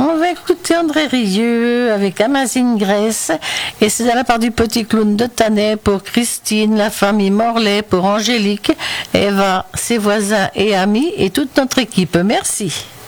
On va écouter André Rieu avec Amazing Grace, et c'est de la part du Petit Clown de Tannay pour Christine, la famille Morlaix, pour Angélique, Eva, ses voisins et amis et toute notre équipe. Merci.